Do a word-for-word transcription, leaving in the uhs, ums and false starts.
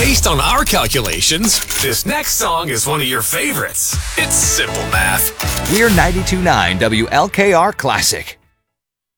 Based on our calculations, this next song is one of your favorites. It's simple math. We're ninety-two point nine W L K R Classic.